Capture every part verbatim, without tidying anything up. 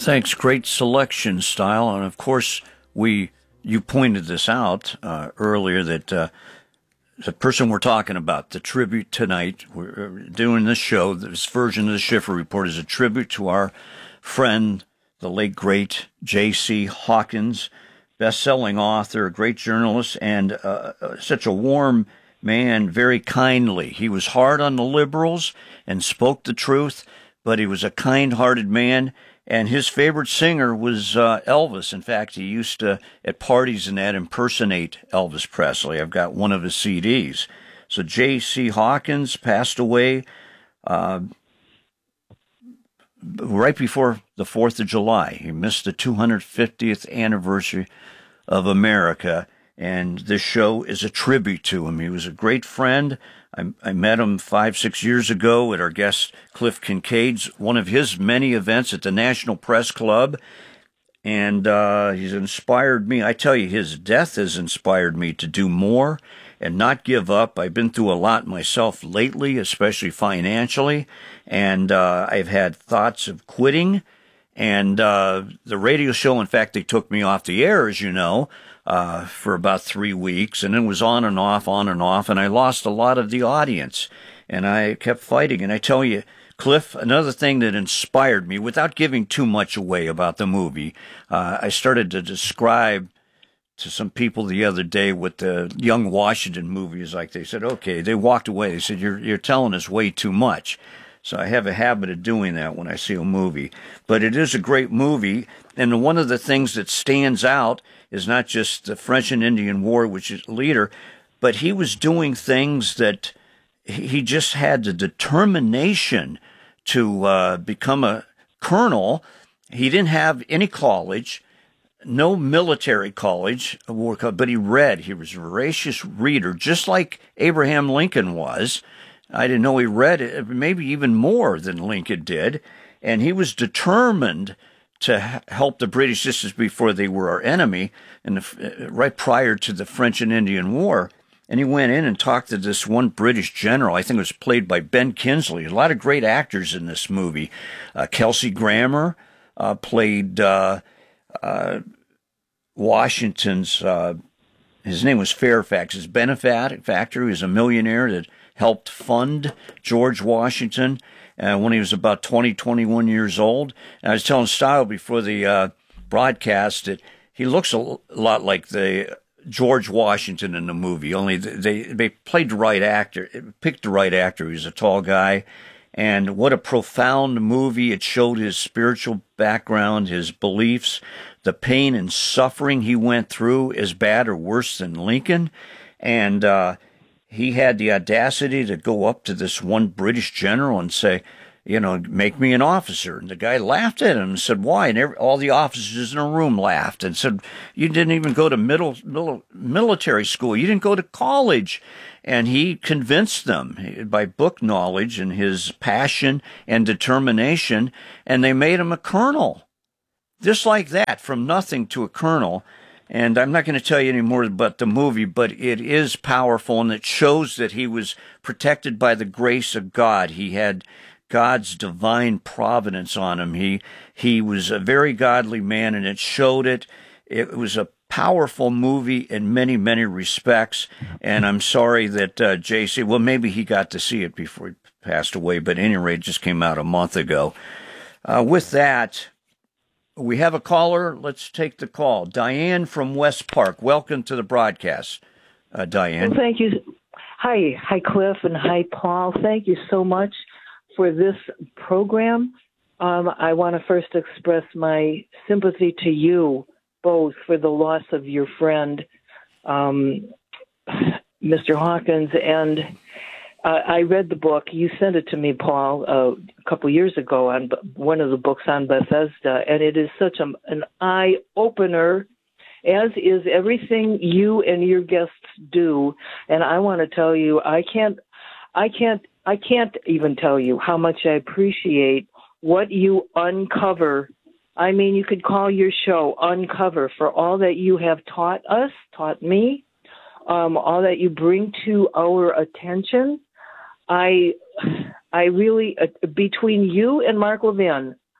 Thanks. Great selection, Style. And of course, we you pointed this out uh, earlier that uh, the person we're talking about, the tribute tonight, we're doing this show, this version of the Schiffer Report is a tribute to our friend, the late, great J C. Hawkins, best-selling author, great journalist, and uh, such a warm man, very kindly. He was hard on the liberals and spoke the truth, but he was a kind-hearted man. And his favorite singer was uh, Elvis. In fact, he used to, at parties and that, impersonate Elvis Presley. I've got one of his C Ds. So J C. Hawkins passed away uh, right before the fourth of July. He missed the two hundred fiftieth anniversary of America, and this show is a tribute to him. He was a great friend. I, I met him five, six years ago at our guest Cliff Kincaid's, one of his many events at the National Press Club, and uh, he's inspired me. I tell you, his death has inspired me to do more and not give up. I've been through a lot myself lately, especially financially, and uh, I've had thoughts of quitting. And uh, the radio show, in fact, they took me off the air, as you know, uh, for about three weeks, and it was on and off, on and off, and I lost a lot of the audience, and I kept fighting. And I tell you, Cliff, another thing that inspired me, without giving too much away about the movie, uh, I started to describe to some people the other day what the Young Washington movie is like. They said, okay, they walked away. They said, you're, you're telling us way too much. So I have a habit of doing that when I see a movie. But it is a great movie, and one of the things that stands out is not just the French and Indian War, which is leader, but he was doing things that he just had the determination to uh, become a colonel. He didn't have any college, no military college, but he read. He was a voracious reader, just like Abraham Lincoln was. I didn't know he read maybe even more than Lincoln did, and he was determined to help the British just as before they were our enemy, and right prior to the French and Indian War. And he went in and talked to this one British general. I think it was played by Ben Kingsley. A lot of great actors in this movie. Uh, Kelsey Grammer uh, played uh, uh, Washington's. Uh, his name was Fairfax. His benefactor. He was a millionaire that helped fund George Washington uh, when he was about twenty, twenty-one years old. And I was telling Style before the uh, broadcast that he looks a lot like the George Washington in the movie, only they they played the right actor, picked the right actor. He was a tall guy. And what a profound movie. It showed his spiritual background, his beliefs, the pain and suffering he went through, as bad or worse than Lincoln. And uh he had the audacity to go up to this one British general and say, you know, make me an officer. And the guy laughed at him and said, why? And every, all the officers in the room laughed and said, you didn't even go to middle, middle military school. You didn't go to college. And he convinced them by book knowledge and his passion and determination, and they made him a colonel. Just like that, from nothing to a colonel. And I'm not going to tell you any more about the movie, but it is powerful, and it shows that he was protected by the grace of God. He had God's divine providence on him. He he was a very godly man, and it showed it. It was a powerful movie in many, many respects, and I'm sorry that uh, J C, well, maybe he got to see it before he passed away, but at any rate, it just came out a month ago. Uh, with that, we have a caller. Let's take the call. Diane from West Park. Welcome to the broadcast, uh, Diane. Well, thank you. Hi. Hi, Cliff, and hi, Paul. Thank you so much for this program. Um, I want to first express my sympathy to you both for the loss of your friend, um, Mister Hawkins. And uh, I read the book. You sent it to me, Paul, uh, a couple years ago on one of the books on Bethesda, and it is such a, an eye-opener, as is everything you and your guests do. And I want to tell you, I can't, I can't, I can't even tell you how much I appreciate what you uncover. I mean, you could call your show Uncover for all that you have taught us, taught me, um, all that you bring to our attention. I, I really, uh, between you and Mark Levin,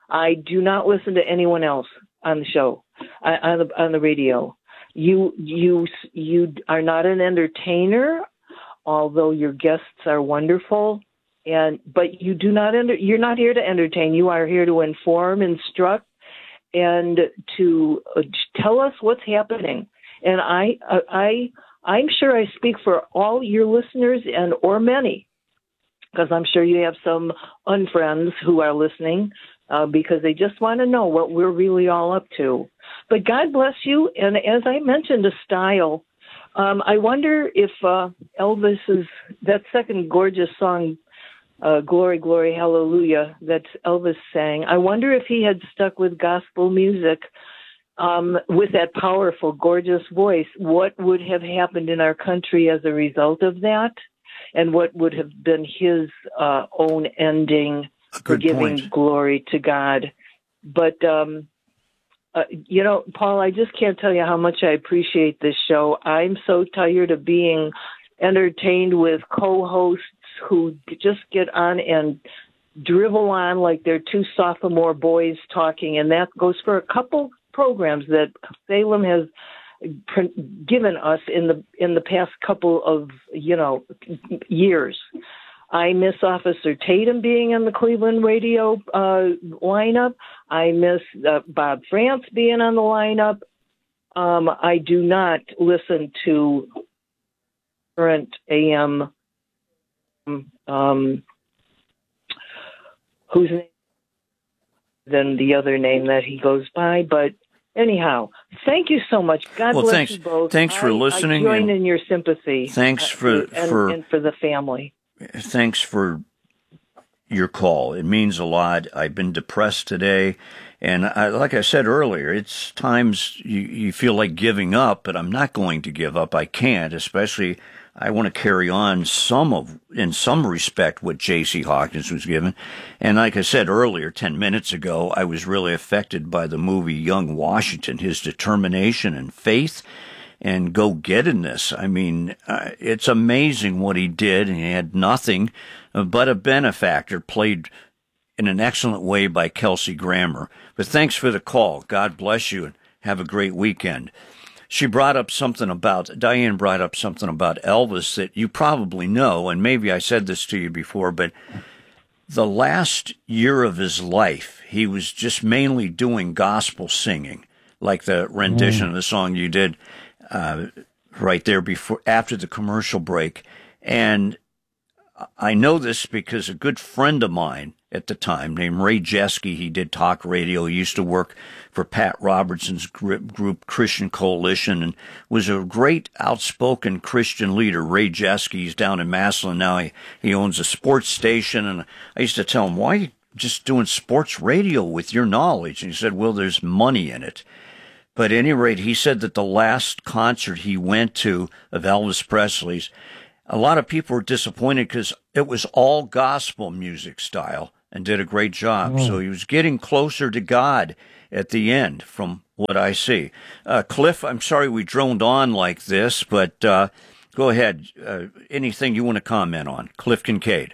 I do not listen to anyone else on the show, on the on the radio. You you you are not an entertainer, although your guests are wonderful. And but you do not enter, you're not here to entertain. You are here to inform, instruct, and to uh, tell us what's happening. And I uh, I I'm sure I speak for all your listeners and or many, because I'm sure you have some unfriends who are listening uh, because they just want to know what we're really all up to. But God bless you. And as I mentioned, a style. Um, I wonder if uh, Elvis's that second gorgeous song. Uh, Glory, Glory, Hallelujah, that Elvis sang. I wonder if he had stuck with gospel music um, with that powerful, gorgeous voice, what would have happened in our country as a result of that, and what would have been his uh, own ending for giving point. glory to God. But, um, uh, you know, Paul, I just can't tell you how much I appreciate this show. I'm so tired of being entertained with co-hosts who just get on and drivel on like they're two sophomore boys talking, and that goes for a couple programs that Salem has given us in the in the past couple of you know years. I miss Officer Tatum being in the Cleveland radio uh, lineup. I miss uh, Bob France being on the lineup. Um, I do not listen to current A M. Um, whose name than the other name that he goes by, but anyhow, thank you so much. God well, bless thanks, you both. Thanks for I, listening. I join in your sympathy. Thanks for uh, and, for and for the family. Thanks for your call. It means a lot. I've been depressed today, and I, like I said earlier, it's times you, you feel like giving up, but I'm not going to give up. I can't, especially. I want to carry on some of, in some respect, what J C. Hawkins was given. And like I said earlier, ten minutes ago, I was really affected by the movie Young Washington, his determination and faith and go-gettedness. I mean, uh, it's amazing what he did. He had nothing but a benefactor, played in an excellent way by Kelsey Grammer. But thanks for the call. God bless you, and have a great weekend. She brought up something about, Diane brought up something about Elvis that you probably know, and maybe I said this to you before, but the last year of his life, he was just mainly doing gospel singing, like the rendition mm. of the song you did uh, right there before, after the commercial break. And I know this because a good friend of mine at the time, named Ray Jeske, he did talk radio. He used to work for Pat Robertson's group, Christian Coalition, and was a great outspoken Christian leader. Ray Jeske, he's down in Massillon now. He, he owns a sports station, and I used to tell him, why are you just doing sports radio with your knowledge? And he said, well, there's money in it. But at any rate, he said that the last concert he went to of Elvis Presley's, a lot of people were disappointed because it was all gospel music style and did a great job. Mm. So he was getting closer to God at the end from what I see. Uh, Cliff, I'm sorry we droned on like this, but uh, go ahead. Uh, anything you want to comment on? Cliff Kincaid.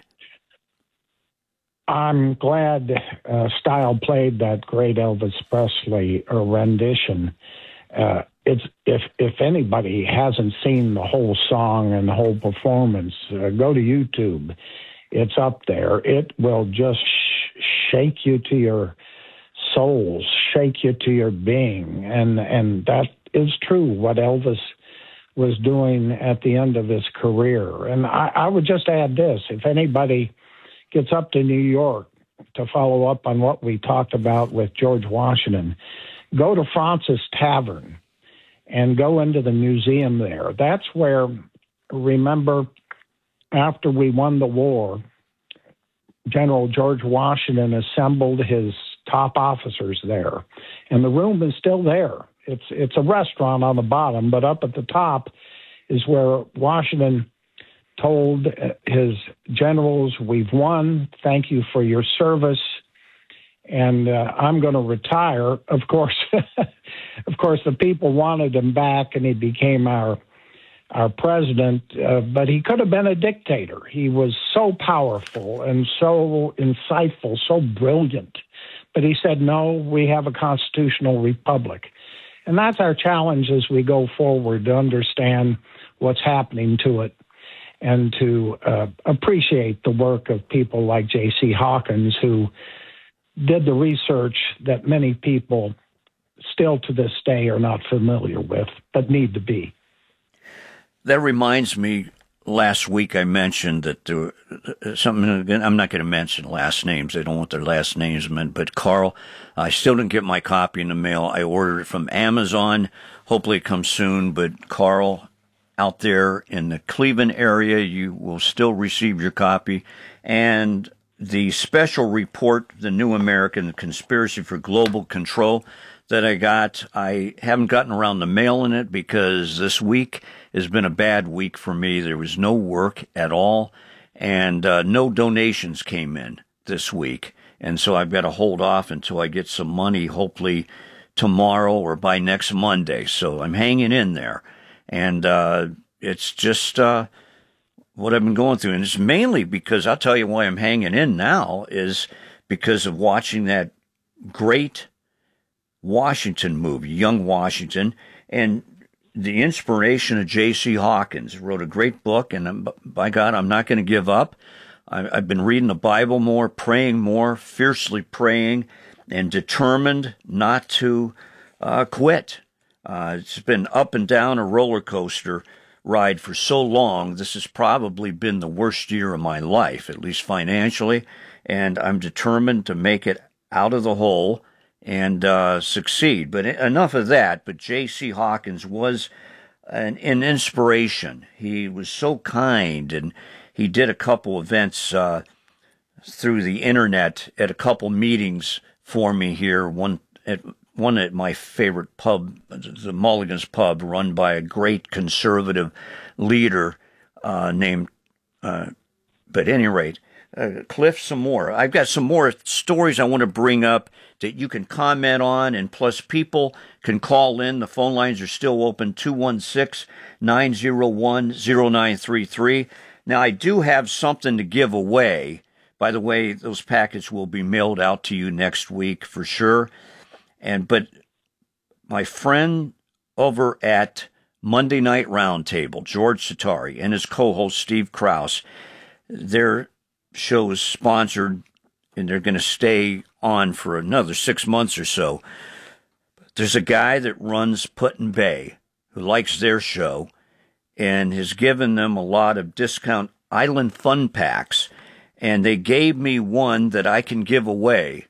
I'm glad uh, Style played that great Elvis Presley uh, rendition. Uh, it's if if anybody hasn't seen the whole song and the whole performance, uh, go to YouTube. It's up there. It will just sh- shake you to your soul, shake you to your being, and and that is true. What Elvis was doing at the end of his career. And I, I would just add this: if anybody gets up to New York to follow up on what we talked about with George Washington, go to Fraunces Tavern and go into the museum there. That's where, remember, after we won the war, General George Washington assembled his top officers there. And the room is still there. It's it's a restaurant on the bottom, but up at the top is where Washington told his generals, we've won, thank you for your service, and uh, I'm going to retire. Of course, of course, the people wanted him back, and he became our our president, uh, but he could have been a dictator. He was so powerful and so insightful, so brilliant, But he said, no, we have a constitutional republic. And that's our challenge as we go forward, to understand what's happening to it and to uh, appreciate the work of people like J C Hawkins, who did the research that many people still to this day are not familiar with, but need to be. That reminds me, last week I mentioned that there were something, I'm not going to mention last names. I don't want their last names meant, but Carl, I still didn't get my copy in the mail. I ordered it from Amazon. Hopefully it comes soon, but Carl, out there in the Cleveland area, you will still receive your copy. And the special report, The New American Conspiracy for Global Control, that I got, I haven't gotten around to mailing it because this week has been a bad week for me. There was no work at all, and uh, no donations came in this week. And so I've got to hold off until I get some money, hopefully tomorrow or by next Monday. So I'm hanging in there. And uh, it's just uh, what I've been going through. And it's mainly because, I'll tell you why I'm hanging in now, is because of watching that great Washington movie, Young Washington, and the inspiration of J C Hawkins. Wrote a great book, and by God, I'm not going to give up. I've been reading the Bible more, praying more, fiercely praying, and determined not to uh, quit. Uh, it's been up and down a roller coaster ride for so long. This has probably been the worst year of my life, at least financially, and I'm determined to make it out of the hole and uh, succeed. But enough of that. But J C Hawkins was an, an inspiration. He was so kind, and he did a couple events uh, through the internet at a couple meetings for me here. One at one at my favorite pub, the Mulligan's Pub, run by a great conservative leader uh, named. Uh, but at any rate, uh, Cliff, some more. I've got some more stories I want to bring up that you can comment on, and plus people can call in. The phone lines are still open, two one six, nine zero one, zero nine three three. Now, I do have something to give away. By the way, those packets will be mailed out to you next week for sure. And but my friend over at Monday Night Roundtable, George Satari, and his co-host Steve Krause, their show is sponsored, and they're going to stay on for another six months or so. There's a guy that runs Put-in-Bay who likes their show and has given them a lot of discount Island Fun Packs, and they gave me one that I can give away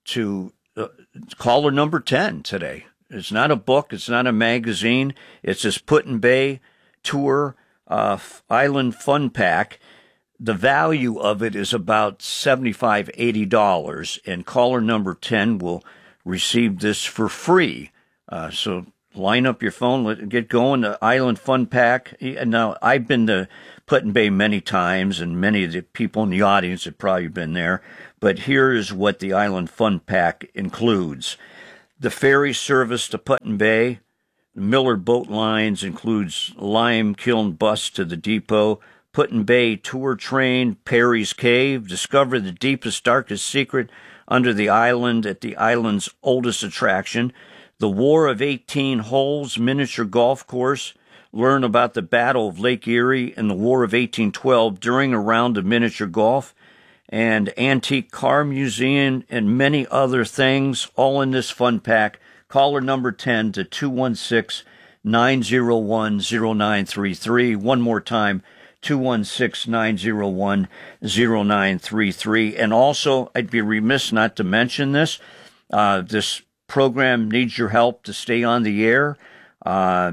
to uh, caller number ten today. It's not a book. It's not a magazine. It's this Put-in-Bay Tour uh, Island Fun Pack. The value of it is about seventy-five dollars, eighty dollars, and caller number ten will receive this for free. Uh, so line up your phone, let get going. The Island Fun Pack. Now, I've been to Put-in-Bay many times, and many of the people in the audience have probably been there. But here is what the Island Fun Pack includes. The ferry service to Put-in-Bay, Miller Boat Lines includes lime kiln bus to the depot, Put-in-Bay tour train, Perry's Cave, discover the deepest, darkest secret under the island at the island's oldest attraction, the War of eighteen Holes miniature golf course, learn about the Battle of Lake Erie and the War of eighteen twelve during a round of miniature golf, and antique car museum, and many other things, all in this fun pack. Caller number ten to two one six, nine zero one, zero nine three three. One more time, two one six, nine zero one, zero nine three three. And also, I'd be remiss not to mention this. Uh, this program needs your help to stay on the air. Uh,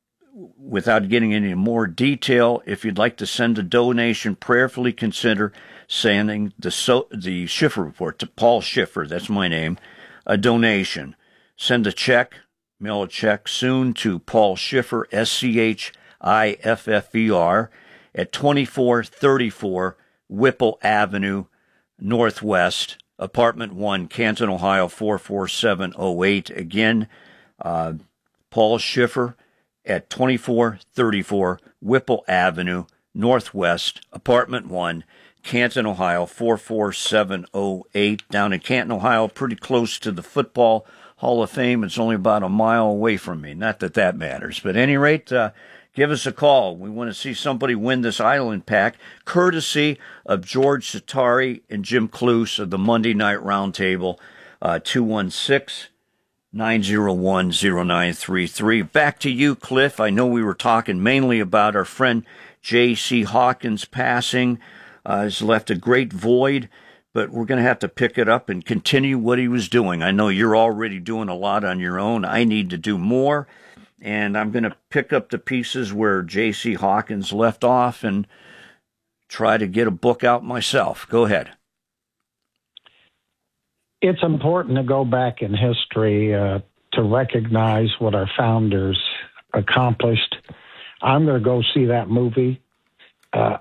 without getting into more detail, if you'd like to send a donation, prayerfully consider sending the so, the Schiffer Report to Paul Schiffer, that's my name, a donation. Send a check, mail a check soon to Paul Schiffer, S C H I F F E R, at twenty-four thirty-four Whipple Avenue, Northwest, Apartment one, Canton, Ohio, four four seven oh eight. Again, uh, Paul Schiffer at twenty-four thirty-four Whipple Avenue, Northwest, Apartment one, Canton, Ohio, four four seven oh eight. Down in Canton, Ohio, pretty close to the Football Hall of Fame. It's only about a mile away from me. Not that that matters. But at any rate, uh, give us a call. We want to see somebody win this Island Pack, courtesy of George Satari and Jim Cluse of the Monday Night Roundtable, uh, two one six, nine oh one, oh nine three three. Back to you, Cliff. I know we were talking mainly about our friend J C. Hawkins passing. Uh, has left a great void, but we're going to have to pick it up and continue what he was doing. I know you're already doing a lot on your own. I need to do more, and I'm going to pick up the pieces where J C. Hawkins left off and try to get a book out myself. Go ahead. It's important to go back in history uh, to recognize what our founders accomplished. I'm going to go see that movie. Uh,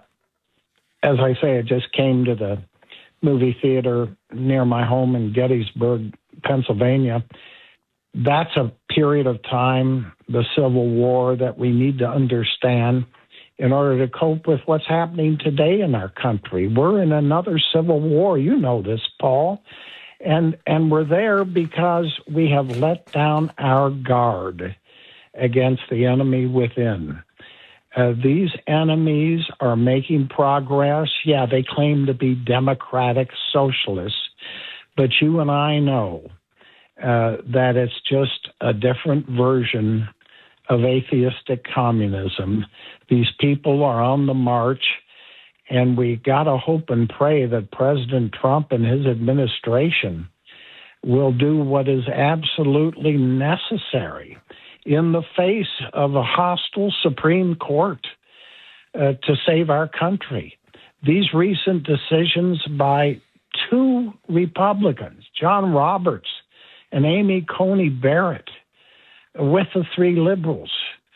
As I say, it just came to the movie theater near my home in Gettysburg, Pennsylvania. That's a period of time, the Civil War, that we need to understand in order to cope with what's happening today in our country. We're in another civil war. You know this, Paul. And, and we're there because we have let down our guard against the enemy within. Uh, these enemies are making progress. Yeah, they claim to be democratic socialists, but you and I know uh, that it's just a different version of atheistic communism. These people are on the march, and we got to hope and pray that President Trump and his administration will do what is absolutely necessary in the face of a hostile Supreme Court uh, to save our country. These recent decisions by two Republicans, John Roberts and Amy Coney Barrett, with the three liberals,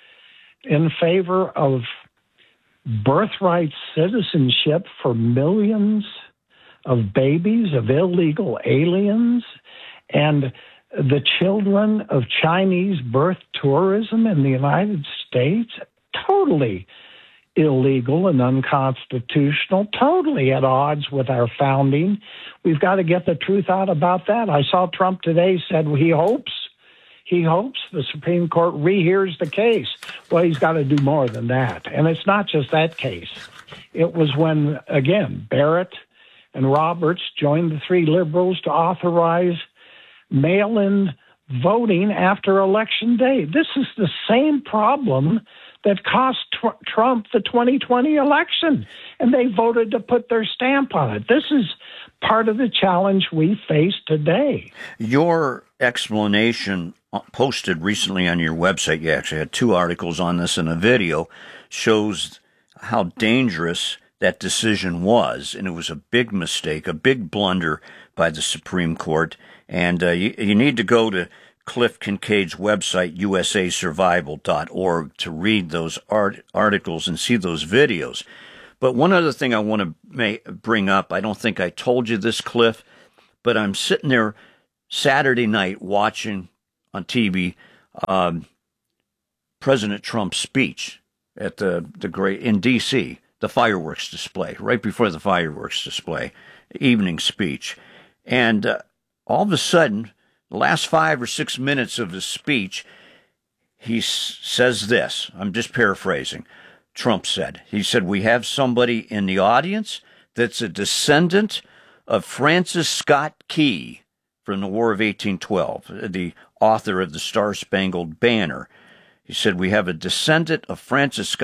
in favor of birthright citizenship for millions of babies, of illegal aliens, and the children of Chinese birth tourism in the United States, totally illegal and unconstitutional, totally at odds with our founding. We've got to get the truth out about that. I saw Trump today said he hopes, he hopes the Supreme Court rehears the case. Well, he's got to do more than that. And it's not just that case. It was when, again, Barrett and Roberts joined the three liberals to authorize mail-in voting after Election Day. This is the same problem that cost tr- Trump the twenty twenty election, and they voted to put their stamp on it. This is part of the challenge we face today. Your explanation posted recently on your website, you actually had two articles on this and a video, shows how dangerous that decision was, and it was a big mistake, a big blunder by the Supreme Court. And uh, you, you need to go to Cliff Kincaid's website, U S A survival dot org, to read those art- articles and see those videos. But one other thing I want to may- bring up, I don't think I told you this, Cliff, but I'm sitting there Saturday night watching on T V um, President Trump's speech at the, the great in D C, the fireworks display, right before the fireworks display, evening speech. And uh, all of a sudden, the last five or six minutes of his speech, he s- says this. I'm just paraphrasing. Trump said, he said, we have somebody in the audience that's a descendant of Francis Scott Key from the War of eighteen twelve, the author of the Star-Spangled Banner. He said, we have a descendant of Francis Scott